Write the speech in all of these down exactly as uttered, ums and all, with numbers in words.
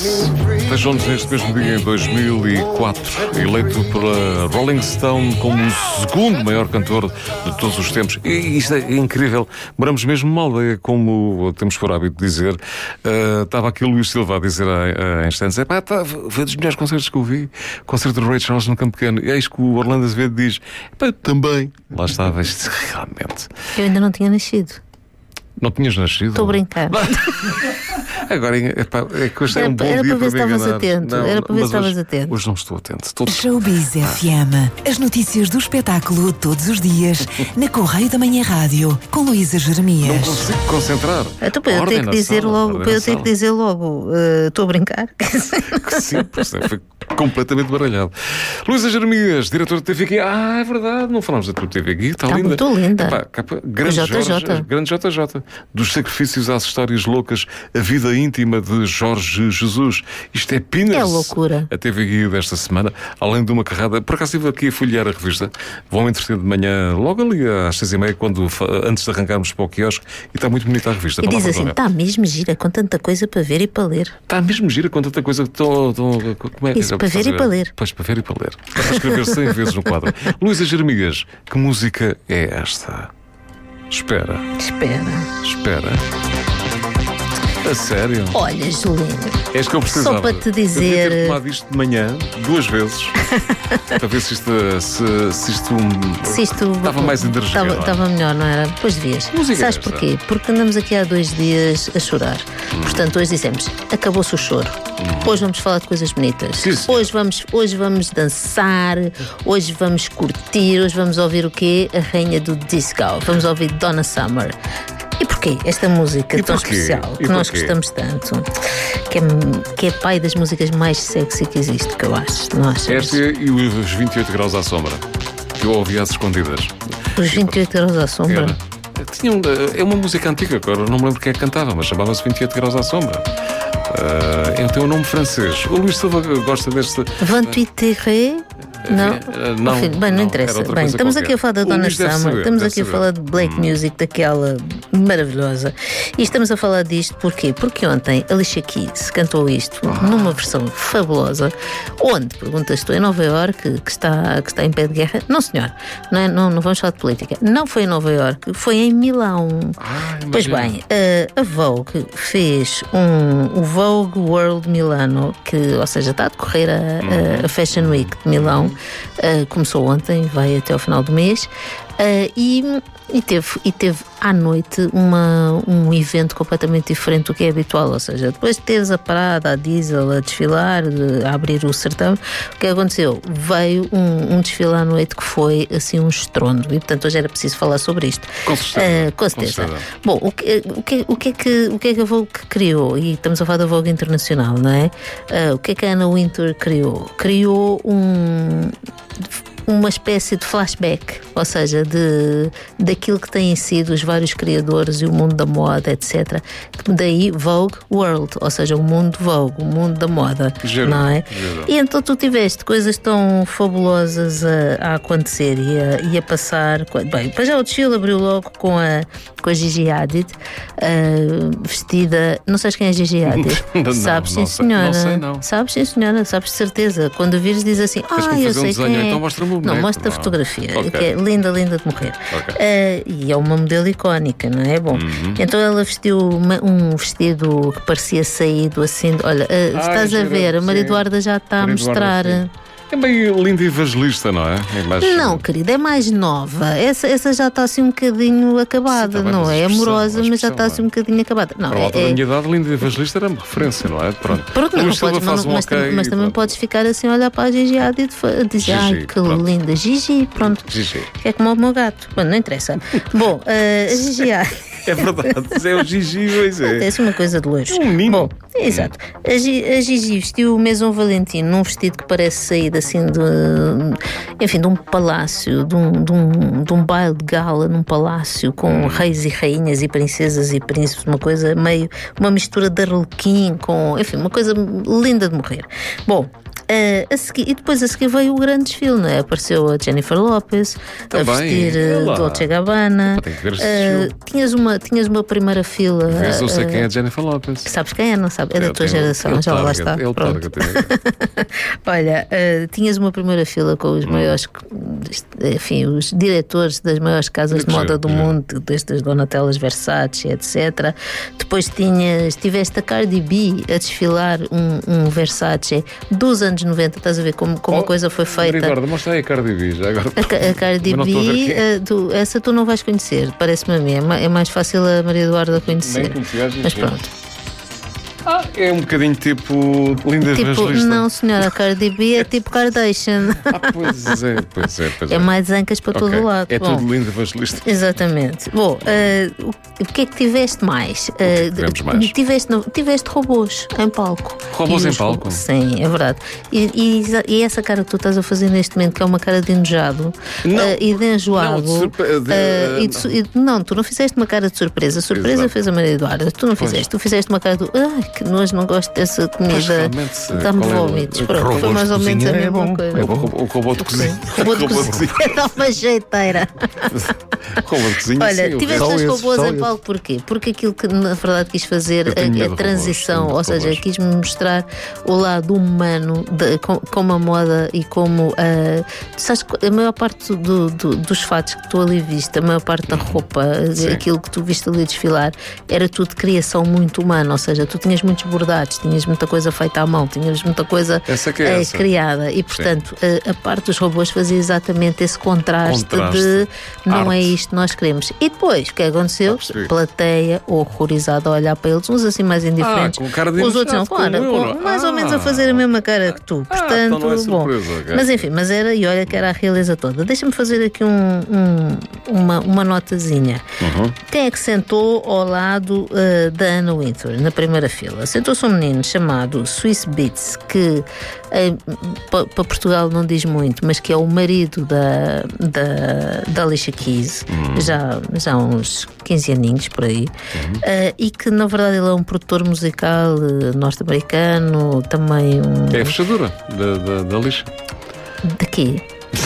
Vejam-nos neste mesmo dia, em dois mil e quatro, eleito pela Rolling Stone como o segundo maior cantor de todos os tempos. E isto é incrível. Moramos mesmo mal, é como temos por hábito de dizer. Uh, estava aqui o Luís Silva a dizer há, há instantes: é pá, tá, foi dos melhores concertos que eu vi. Concerto de Ray Charles no Campo Pequeno. E é isso que o Orlando Azevedo diz: pá, também. Lá estava, isto realmente. Eu ainda não tinha nascido. Não tinhas nascido? Estou a brincar. Agora, epá, é que hoje é um bom era dia para ver se para me estavas enganar. atento. Não, Era para ver se mas estavas hoje, atento. Hoje não estou atento. Todo... Showbiz F M. As notícias do espetáculo todos os dias na Correio da Manhã Rádio com Luísa Não Jeremias. consigo concentrar. Então, para eu ter que dizer logo, para eu ter que dizer logo, uh, estou a brincar. Sim, foi completamente baralhado. Luísa Jeremias, diretora de T V G. Ah, é verdade, não falámos da tua T V G. Está Está linda. muito linda. Epá, capa, grande J J. Jorge, grande J J. Dos sacrifícios às histórias loucas, a vida íntima de Jorge Jesus. Isto é Pinas. É loucura. A T V G desta semana, além de uma carrada. Por acaso estive aqui a folhear a revista. Vão entreter de manhã, logo ali às seis e meia, quando, antes de arrancarmos para o quiosque, e está muito bonita a revista. E Vá diz lá, assim: está mesmo gira, com tanta coisa para ver e para ler. Está mesmo gira com tanta coisa. Tô, tô, como é, Isso, para ver e para ler. Pois, para ver e para ler. Para escrever cem vezes no quadro. Luísa Jeremias, que música é esta? Espera. Espera. Espera. A sério? Olha, Julinho. És que eu precisava. Só para te Eu devia dizer. ter tomado isto de manhã, duas vezes, para ver se isto, se, se isto, Se isto estava mais energia. Estava, estava melhor, não era? Pois devias. Música Sabes é esta? porquê? Porque andamos aqui há dois dias a chorar. Hum. Portanto, hoje dissemos: acabou-se o choro. Hum. Hoje vamos falar de coisas bonitas. Sim, sim. Hoje vamos, hoje vamos dançar, hoje vamos curtir, hoje vamos ouvir o quê? A rainha do disco. Vamos ouvir Donna Summer. E porquê esta música e tão porquê? especial, E que nós porquê? gostamos tanto, que é, que é pai das músicas mais sexy que existe, que eu acho, não achas? Esta e os vinte e oito graus à sombra, que eu ouvi às escondidas. Os vinte e oito graus à sombra? Era. Tinha um, é uma música antiga, agora não me lembro quem é que cantava, mas chamava-se vinte e oito graus à sombra. Uh, é, tem um nome francês. O Luís Silva gosta deste. vinte-huit graus? Não, Uh, não, oh, filho, bem, não, não interessa. era outra Bem, coisa estamos qualquer. aqui a falar da O Donna Luís deve Summer, saber, estamos deve aqui a saber. falar de black Hum. music, daquela maravilhosa. E estamos a falar disto porquê? Porque ontem Alicia Keys cantou isto Ah. numa versão fabulosa. Onde? Perguntas tu, em Nova Iorque, que está, que está em pé de guerra? Não, senhor, não, é, não, não vamos falar de política. Não foi em Nova Iorque, foi em Milão. Ah, Pois imagina. bem, a, a Vogue fez um, o Vogue World Milano, que, ou seja, está a decorrer a, a, a Fashion Week de Milão. Uh, começou ontem, vai até ao final do mês. Uh, e, e, teve, e teve à noite uma, um evento completamente diferente do que é habitual, ou seja, depois de teres a parada, a diesel, a desfilar, de, a abrir o certame, o que aconteceu? Veio um, um desfile à noite que foi assim um estrondo, e portanto hoje era preciso falar sobre isto. Com certeza. Uh, com certeza. Com certeza. Bom, o que, o, que, o, que é que, o que é que a Vogue criou? E estamos a falar da Vogue Internacional, não é? Uh, o que é que a Anna Wintour criou? Criou um... uma espécie de flashback, ou seja, de, daquilo que têm sido os vários criadores e o mundo da moda, etcétera. Daí Vogue World, ou seja, o mundo Vogue, o mundo da moda, Giro, não é? giro. E então tu tiveste coisas tão fabulosas a, a acontecer e a, e a passar. Bem, para já o desfile abriu logo com a, com a Gigi Hadid, uh, vestida. Não sabes quem é a Gigi Hadid? Não, Sabes, não sim, sei, senhora. não sei, não. Sabes, sim, senhora, sabes de certeza. Quando a vires, diz assim: Tens que ah, me eu fazer um sei desenho, quem é. então mostra-me o Não, boneco. mostra a Não. fotografia, Ok. que é linda, linda de morrer. Ok. Uh, e é uma modelo icónica, não é? Bom, Uhum. então ela vestiu uma- um vestido que parecia saído assim. de- Olha, uh, estás a gira, ver, a Maria sim. Eduarda já está a Maria mostrar. Eduarda, sim. É meio linda evangelista, não é? É mais... Não, querida, é mais nova. Essa, essa já está assim um bocadinho acabada, Sim, tá bem, não mas a é? expressão, Amorosa, a mas já expressão, está assim um bocadinho acabada. Não, Para a é, alta da é, minha idade, linda evangelista era uma referência, não é? Pronto. Pronto, não, O não Luís Silva podes, faz mas, um mas, ok tam- mas e também pronto. podes ficar assim a olhar para a Gigi Hadid e dizer: ai, Gigi, que pronto. linda, Gigi, pronto. Gigi. É como o meu gato. Bom, não interessa. Bom, uh, a Gigi Hadid. É verdade, é o Gigi, pois é. Acontece uma coisa de loiros. Um menino. Bom, exato. A, Gi- a Gigi vestiu o Maison Valentino num vestido que parece saído assim de, enfim, de um palácio, de um, de um, de um baile de gala num palácio com reis e rainhas e princesas e príncipes, uma coisa meio, uma mistura de Arlequim com, enfim, uma coisa linda de morrer. Bom, Uh, a seguir, e depois a seguir veio o grande desfile, não é? Apareceu a Jennifer Lopez Também, a vestir uh, Dolce Gabbana. Tem que ver esse uh, tinhas, uma, tinhas uma primeira fila. Vês, eu sei uh, quem é a Jennifer Lopez. Sabes quem é? Não sabes? É da Eu tua tenho- geração, ele já lá target, está. ele Pronto. target. Olha, uh, tinhas uma primeira fila com os maiores, enfim, os diretores das maiores casas de Que moda giro, do que giro. mundo, desde as Donatellas Versace, etcétera. Depois tinhas, tiveste a Cardi B a desfilar um, um Versace dos anos noventa, estás a ver como, como a coisa foi feita. Agora, mostra aí a Cardi B. Já agora. A, Ca- a Cardi Mas não estou a ver B, quem é. uh, tu- essa tu não vais conhecer, parece-me a mim. É, ma- é mais fácil a Maria Eduarda conhecer. Nem conhecias, Mas sim. pronto. Ah, é um bocadinho tipo Linda Tipo, Evangelista. não, senhora, a Cardi B é tipo Kardashian. Ah, pois é, pois é, pois é. É mais ancas para Ok. todo o lado. É Bom, tudo Linda Evangelista. exatamente. Bom, uh, o, o que é que tiveste mais? Uh, que tivemos mais? Tiveste, no- tiveste robôs em palco. Robôs E em os palco? ro- Sim, é verdade. E, e exa- e essa cara que tu estás a fazer neste momento, que é uma cara de enojado Não, uh, e de enjoado. não, de surpre- de- uh, e de su- e- não, tu não fizeste uma cara de surpresa. A surpresa Exato. fez a Maria Eduarda. Tu não Pois. fizeste. Tu fizeste uma cara do. Ai, que nojo, não gosto dessa Pois, comida. realmente, Dá-me qual é o- vómitos. o Pronto, robô foi de mais ou menos a cozinha é mesma bom. coisa. É bom, o robô de cozinha. Robô de cozinha. Dá uma jeiteira. Robô de cozinha, Olha, sim. o tiveste Só os esse, robôs só em esse. palco porquê? Porque aquilo que na verdade quis fazer Eu tenho a, medo a de robôs, transição, tenho ou seja, robôs. quis-me mostrar o lado humano de, com, como a moda e como a, tu sabes, a maior parte do, do- dos fatos que tu ali viste, a maior parte da roupa, Sim. aquilo que tu viste ali desfilar, era tudo de criação muito humana, ou seja, tu tinhas muitos bordados, tinhas muita coisa feita à mão, tinhas muita coisa Essa que é eh, essa. criada e portanto a, a parte dos robôs fazia exatamente esse contraste, Contraste. de não é Arte. isto que nós queremos. E depois, o que aconteceu? Já percebi. Plateia horrorizada a olhar para eles, uns assim mais indiferentes, Ah, com cara de os outros não, enojado, claro, como eu, com- não? mais ou menos a Ah. fazer a mesma cara que tu. Ah, Portanto, então não é bom. surpresa, ok. Mas enfim, mas era, e olha que era a realeza toda. Deixa-me fazer aqui um, um- uma, uma notazinha. Uhum. Quem é que sentou ao lado uh, da Anna Wintour, na primeira fila? Sentou-se um menino chamado Swiss Beats, que eh, pa- para Portugal não diz muito, mas que é o marido da, da, da Alicia Keys, já, já há uns quinze aninhos por aí, uh, e que na verdade ele é um produtor musical uh, norte-americano, também um. É a fechadura da, da, da lixa. Daqui.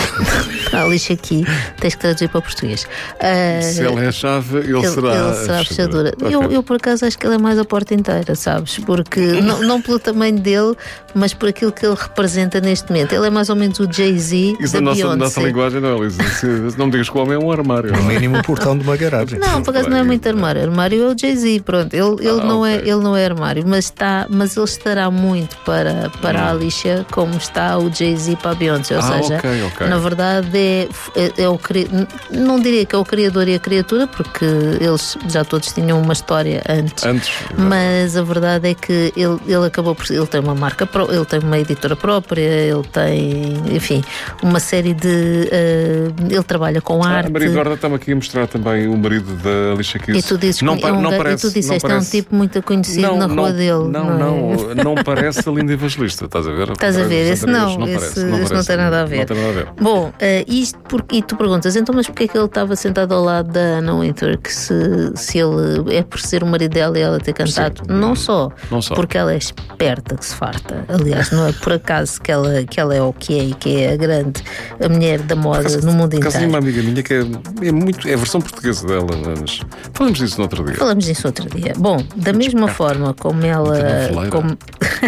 A Alicia Keys, tens que traduzir para português. Uh, Se ela é a chave, ele, ele, será, ele será a fechadura. Ok. Eu, eu, por acaso, acho que ele é mais a porta inteira, sabes? Porque, não, não pelo tamanho dele, mas por aquilo que ele representa neste momento. Ele é mais ou menos o Jay-Z Isso da a nossa, Beyoncé. nossa linguagem não é, Elisa. Se- se Não me digas que o homem é um armário. No mínimo o portão de uma garagem. Não, por acaso não é muito armário. Armário é o Jay-Z, pronto. Ele, ele, Ah, não é, ok. ele não é armário, mas, está, mas ele estará muito para, para a Alicia como está o Jay-Z para a Beyoncé. Ou Ah, seja, ok, ok. na verdade é, é, é o cri- não diria que é o criador e a criatura, porque eles já todos tinham uma história antes. Antes. Mas a verdade é que ele, ele acabou por. Ele tem uma marca, pró- ele tem uma editora própria, ele tem, enfim, uma série de. eh, ele trabalha com Ah, arte. a Maria Eduarda está-me aqui a mostrar também o marido da Alicia Keys. E tu dizes não, que pa- é um não ga- parece, e tu disseste não é um parece- tipo muito conhecido não, na rua não, dele. Não, não, não, é? não, parece a Linda Evangelista, estás a ver? Estás a ver, esse não, Não esse, parece, esse não parece, tem nada a ver. Não tem nada a ver. Bom, eh, isto porque, e tu perguntas, então, mas porquê é que ele estava sentado ao lado da Anna Wintour? Que se, se ele é por ser o marido dela e ela ter cantado? Sim. Não só, Não só. porque ela é esperta que se farta. Aliás, não é por acaso que ela, que ela é o que é e que é a grande a mulher da moda no mundo Por acaso, tenho uma inteiro. amiga minha que é, é muito. É a versão portuguesa dela, mas falamos disso no outro dia. Falamos disso outro dia. Bom, da mesma forma como ela. noveleira. Como,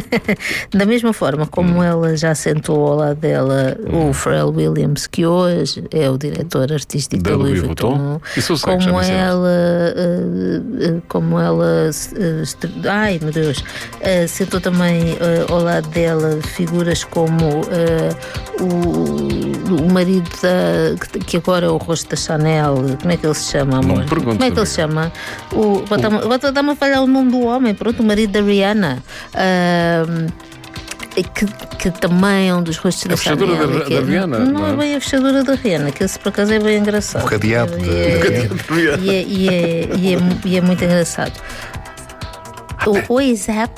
da mesma forma como ela já sentou ao lado dela o Pharrell Williams, que hoje é o diretor artístico da, Da Louis Louis Vuitton, Vuitton. Isso eu sei, que já como me disseste. ela. eh, eh, como ela. eh, estre- ai meu Deus! eh, sentou também eh, ao lado dela figuras como eh, o, o marido da. que- que agora é o rosto da Chanel. Como é que ele se chama, amor? me perguntes, Como é que ele se chama? O, bota-me bota, dá-me a falhar o nome do homem, pronto, o marido da Rihanna. Ahm, que, que também é um dos rostos da A fechadura Chanel. da- que da é- Rihanna, Não, não é? é bem a fechadura da Rihanna, que esse por acaso é bem engraçado. O cadeado E de- é- e é, e é, e é, e é muito engraçado. O, o ASAP,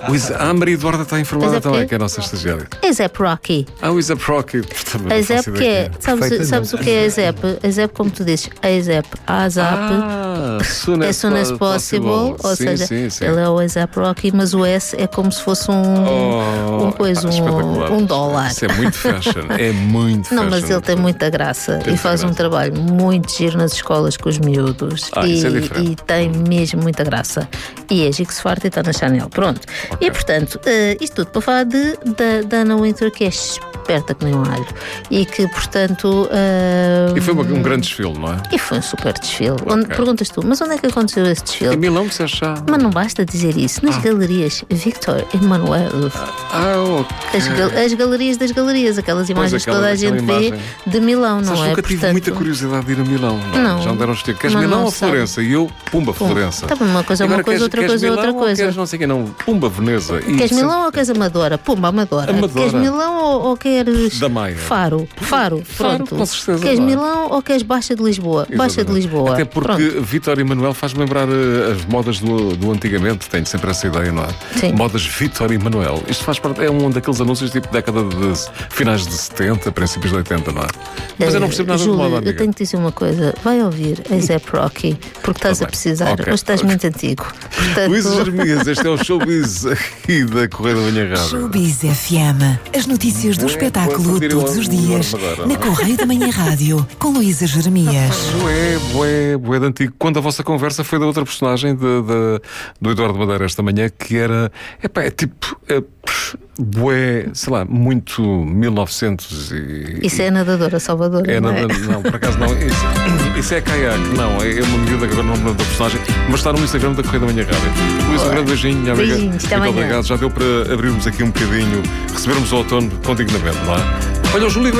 O Isa... Ah, a Maria Eduarda está informada Mas é também, porque- que é a nossa estagiária. A$ap Rocky. Ah, o Isa Rocky. A A$ap que é. Sabes, sabes o que é a A$ap? A A$ap, como tu dizes, a A$ap, a ASAP. Ah, soon As soon as possible, ou sim, seja, sim, sim. ele é o A$ap Rocky, mas o S é como se fosse um, Oh, um, coisa, espetacular. um, um dólar. Isso é muito fashion. É muito Não, fashion. mas ele tem muita graça Tem e faz muita um trabalho muito giro nas escolas com os miúdos. Ah, e, isso é diferente. e tem mesmo muita graça. E é Gigo Farta e está na Chanel. Pronto. Ok. E portanto, uh, isto tudo para falar de, da, da Anna Wintour, que é esperta que nem um alho. E que, portanto. Uh, E foi uma- um grande desfile, não é? E foi um super desfile. Onde, perguntas tu, mas onde é que aconteceu esse Em desfile? Milão, disseste já. Mas não basta dizer isso. Nas galerias Victor Emmanuel. Ah, ok. As, gal- as galerias das galerias, aquelas imagens que aquela- toda a aquela gente vê imagem. de Milão, não Sabes, é? nunca tive Portanto, muita curiosidade de ir a Milão. Não. Não. Já me deram este Queres Mas Milão não ou sabe. Florença? E eu, pumba, Florença. Tá bem, uma coisa é Agora, uma coisa, queres- outra queres coisa é outra Milão ou coisa. Queres não sei o quê, não. Pumba, Veneza. E Queres sempre- Milão ou queres Amadora? Pumba, Amadora. Amadora. Queres Milão ou, ou queres Da Maia. Faro? Faro, Faro, pronto. com certeza, Queres não é? Milão ou queres Baixa de Lisboa? Baixa de Exatamente. Lisboa. Até porque Pronto. Vítor Emanuel faz-me lembrar eh, as modas do, do antigamente. Tenho sempre essa ideia, não é? Sim. Modas Vítor Emanuel. Isto faz parte, é um daqueles anúncios tipo década de finais de setenta, princípios de oitenta, não é? Mas eu não percebo Eh, nada Júlio, de moda, eu amiga. tenho que dizer uma coisa. Vai ouvir a A$ap Rocky, porque estás Tá a bem. precisar. Ok. Hoje estás muito antigo. Portanto, Luís Jeremias, este é o showbiz aqui da Correia da Manhã Rádio. Showbiz F M. As notícias do Bué, espetáculo bué, todos os bué, dias bué, bué, na bué. Correio da Manhã Rádio com Luísa Jeremias. Bué, bué, bué de antigo. Quando a vossa conversa foi da outra personagem de, de- do Eduardo Madeira esta manhã, que era, epá, é tipo, é, pff, bué, sei lá, muito mil e novecentos e... isso é a nadadora salvadora. É, não não, é? não, por acaso não. Isso, isso é caiaque, não. É é uma medida que agora não me lembro da personagem, mas está no Instagram da Correia da Manhã Rádio. Luís, um grande beijinho. amiga. Beijinhos, até Muito amanhã. obrigado. Já deu para abrirmos aqui um bocadinho, recebermos o outono com dignamente, não é? Olha, o Júlio